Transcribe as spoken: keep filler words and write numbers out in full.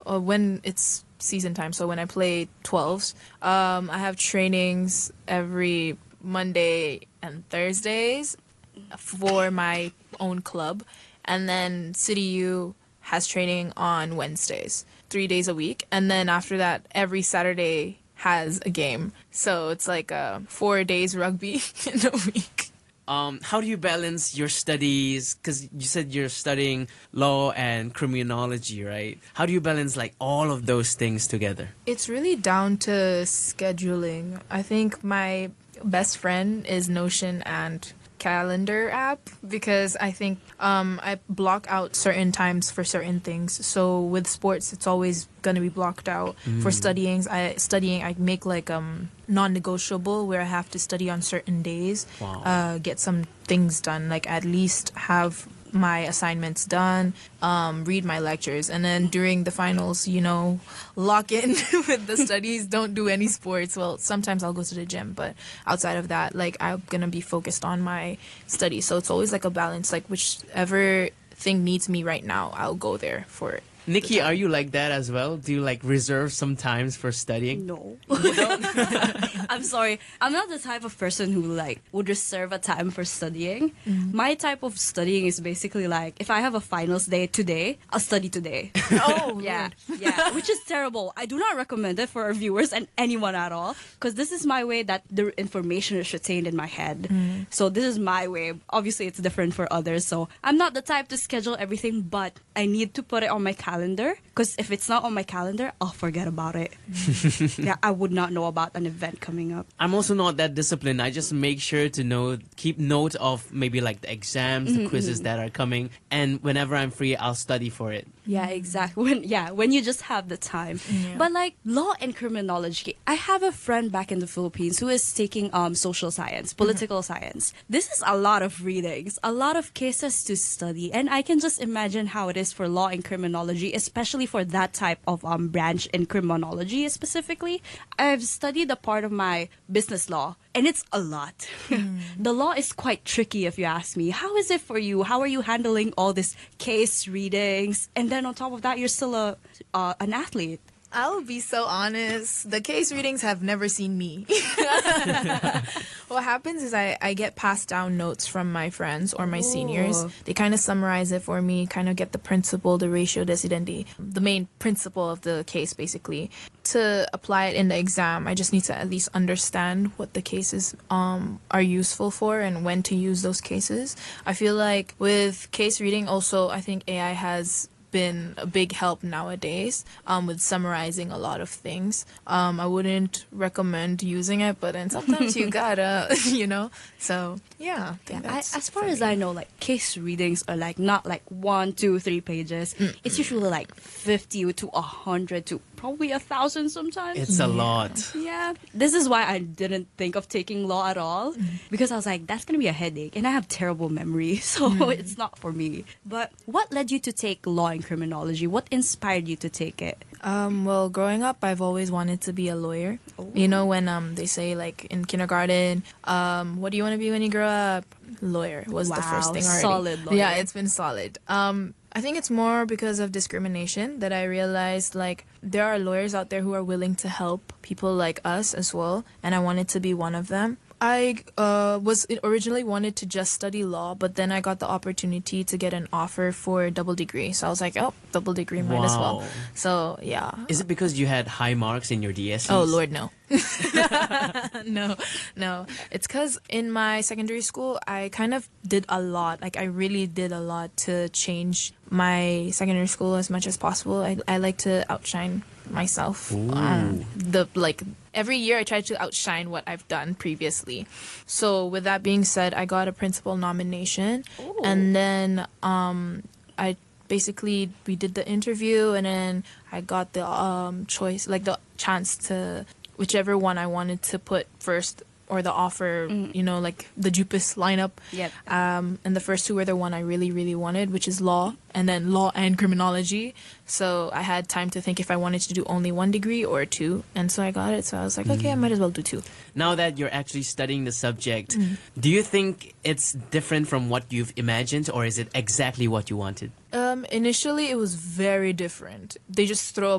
uh, when it's season time, so when I play twelves, um, I have trainings every Monday and Thursdays for my own club. And then City U has training on Wednesdays, three days a week. And then after that, every Saturday has a game. So it's like uh, four days rugby in a week. Um, how do you balance your studies? Because you said you're studying law and criminology, right? How do you balance like all of those things together? It's really down to scheduling. I think my best friend is Notion and calendar app because I think um, I block out certain times for certain things. So with sports, it's always gonna be blocked out. Mm. For studying, I studying I make like um non-negotiable where I have to study on certain days. Wow. Uh, get some things done, like at least have my assignments done, um, read my lectures, and then during the finals, you know, lock in with the studies. Don't do any sports. Well, sometimes I'll go to the gym, but outside of that, like I'm gonna be focused on my studies. So it's always like a balance. Like whichever thing needs me right now, I'll go there for it. Nikki, are you like that as well? Do you like reserve some times for studying? No. You don't? I'm sorry. I'm not the type of person who like would reserve a time for studying. Mm-hmm. My type of studying is basically like if I have a finals day today, I'll study today. Oh, yeah. Yeah, which is terrible. I do not recommend it for our viewers and anyone at all because this is my way that the information is retained in my head. Mm. So this is my way. Obviously, it's different for others. So I'm not the type to schedule everything, but I need to put it on my calendar because if it's not on my calendar, I'll forget about it. Yeah, I would not know about an event coming up. I'm also not that disciplined. I just make sure to know, keep note of maybe like the exams, the quizzes that are coming, and whenever I'm free, I'll study for it. Yeah, exactly. When yeah, when you just have the time. Yeah. But like law and criminology, I have a friend back in the Philippines who is taking um social science, political science. This is a lot of readings, a lot of cases to study, and I can just imagine how it is for law and criminology, especially for that type of um branch in criminology specifically. I've studied a part of my business law, and it's a lot. The law is quite tricky if you ask me. How is it for you? How are you handling all this case readings? And then on top of that, you're still a uh, an athlete. I'll be so honest. The case readings have never seen me. What happens is I, I get passed down notes from my friends or my Oh. seniors. They kind of summarize it for me, kind of get the principle, the ratio decidendi, the main principle of the case, basically. To apply it in the exam, I just need to at least understand what the cases um, are useful for and when to use those cases. I feel like with case reading also, I think A I has been a big help nowadays um, with summarizing a lot of things. Um, I wouldn't recommend using it, but then sometimes you gotta, you know? So, yeah. I think I, that's as far for as me. I know, like case readings are like not like one, two, three pages. It's usually like fifty to a hundred to probably a thousand sometimes. It's a lot. Yeah, this is why I didn't think of taking law at all because I was like, that's gonna be a headache, and I have terrible memory, so it's not for me. But what led you to take law and criminology? What inspired you to take it? Um, well, growing up, I've always wanted to be a lawyer. You know, when um they say like in kindergarten, um, what do you want to be when you grow up? Lawyer was the first Wow, thing already. solid lawyer. Yeah, it's been solid. Um, I think it's more because of discrimination that I realized like there are lawyers out there who are willing to help people like us as well, and I wanted to be one of them. I uh, was originally wanted to just study law, but then I got the opportunity to get an offer for a double degree. So I was like, oh, double degree, might as well. Wow. So, yeah. Is it because you had high marks in your D S Es? Oh, Lord, no. no, no. It's because in my secondary school, I kind of did a lot. Like, I really did a lot to change my secondary school as much as possible. I, I like to outshine myself. Um, the like every year I try to outshine what I've done previously. So with that being said, I got a principal nomination, and then um, I basically we did the interview, and then I got the um, choice, like the chance to whichever one I wanted to put first. Or the offer, you know, like the Jupis lineup. Yep. Um, and the first two were the one I really, really wanted, which is law, and then law and criminology. So I had time to think if I wanted to do only one degree or two. And so I got it. So I was like, okay, I might as well do two. Now that you're actually studying the subject, do you think it's different from what you've imagined, or is it exactly what you wanted? Um, initially, it was very different. They just throw a